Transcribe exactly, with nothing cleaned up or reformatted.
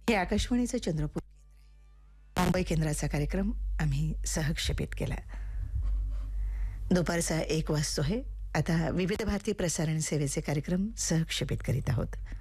हे आकाशवाणीचं चंद्रपूर मुंबई केंद्राचा कार्यक्रम आम्ही सहक्षेपित केला. दुपारचा एक वाजतो आहे. आता विविध भारती प्रसारण सेवेचे कार्यक्रम सहक्षेपित करीत आहोत.